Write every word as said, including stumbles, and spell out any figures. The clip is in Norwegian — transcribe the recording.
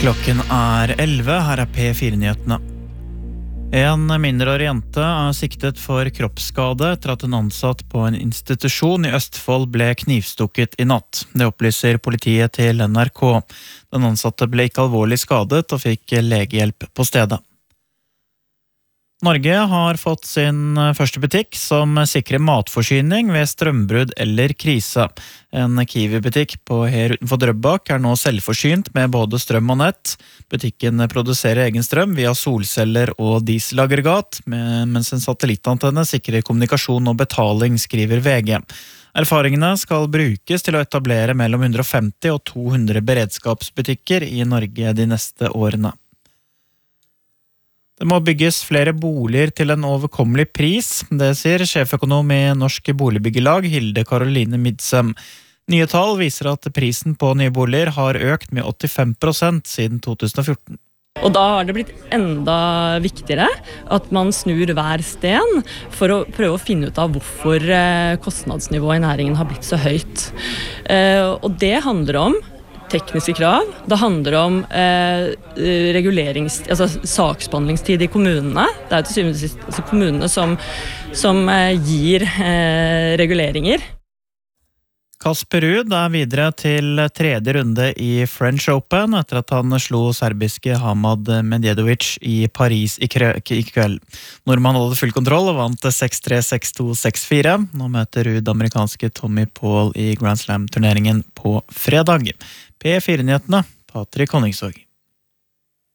Klokken er elleve, her er P fire-nyhetene. En mindreårig jente er siktet for kroppsskade etter at en ansatt på en institusjon i Østfold ble knivstukket i natt. Det opplyser politiet til N R K. Den ansatte ble ikke alvorlig skadet og fikk legehjelp på stedet. Norge har fått sin første butikk som sikrer matforsyning ved strømbrudd eller krise. En Kiwi-butikk på her utenfor Drøbak er nå selvforsynt med både strøm og nett. Butikken produserer egen strøm via solceller og dieselaggregat, mens en satellittantenne sikrer kommunikasjon og betaling, skriver V G. Erfaringene skal brukes til å etablere mellom hundre og femti og to hundre beredskapsbutikker i Norge de neste årene. Det må bygges flere boliger til en overkommelig pris, det sier sjeføkonom i Norsk Boligbyggelag, Hilde Karoline Midsem. Nye tall viser at prisen på nye boliger har økt med åttifem prosent siden to tusen og fjorten. Og da har det blitt enda viktigere at man snur hver sten for å prøve å finne ut av hvorfor kostnadsnivået i næringen har blitt så høyt. Og det handler om tekniske krav, det handler om eh, regulerings, altså saksbehandlingstid i kommunene. Det er til syvende og sist altså kommunene som, som eh, gir eh, reguleringer. Kasper Ruud er videre til tredje runde i French Open etter at han slo serbiske Hamad Medjedovic i Paris i, i kveld. Nordmann hadde full kontroll og vant seks tre, seks to, seks fire. Nå møter Ruud amerikanske Tommy Paul i Grand Slam-turneringen på fredag. P fire-nyhetene, Patrick Honningsvåg.